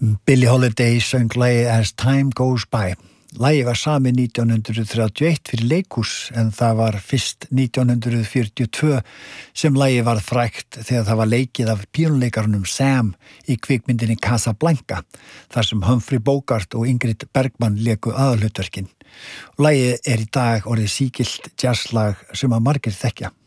Billie Holiday söng lagið As Time Goes By. Lagið var samið 1931 fyrir leikhús en það var fyrst 1942 sem lagið var frægt þegar það var leikið af píanóleikarunum Sam í kvikmyndinni Casablanca þar sem Humphrey Bogart og Ingrid Bergman léku aðalhlutverkin. Lagið í dag orðið sígilt jazzlag sem að margir þekkja.